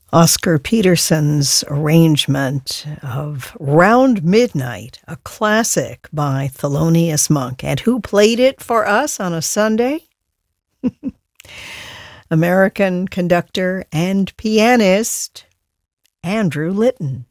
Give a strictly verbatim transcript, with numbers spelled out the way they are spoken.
Oscar Peterson's arrangement of Round Midnight, a classic by Thelonious Monk. And who played it for us on a Sunday? American conductor and pianist Andrew Litton.